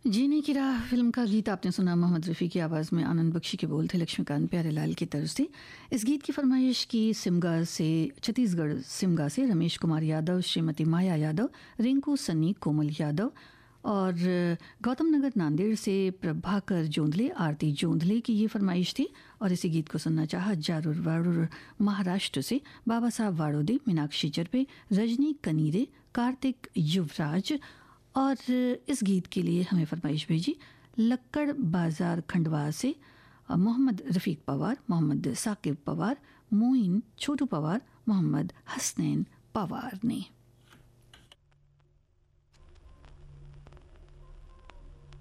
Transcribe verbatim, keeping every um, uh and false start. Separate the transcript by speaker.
Speaker 1: जीने की राह फिल्म का गीत आपने सुना। मोहम्मद रफ़ी की आवाज़ में आनंद बख्शी के बोल थे, लक्ष्मीकांत प्यारेलाल की तर्ज थी। इस गीत की फरमाइश की सिमगा से, छत्तीसगढ़ सिमगा से रमेश कुमार यादव, श्रीमती माया यादव, रिंकू सन्नी, कोमल यादव और गौतम नगर नांदेड़ से प्रभाकर जोंधले, आरती जोंधले की ये फरमाइश थी। और इसी गीत को सुनना चाहा जारूर वारूर महाराष्ट्र से बाबा साहब वाड़ोदे, मीनाक्षी चरपे, रजनी कनीरे, कार्तिक युवराज। और इस गीत के लिए हमें फरमाइश भेजी लक्कड़ बाज़ार खंडवा से मोहम्मद रफ़ीक पवार, मोहम्मद साकिब पवार, मोइन छोटू पवार, मोहम्मद हसनैन पवार ने।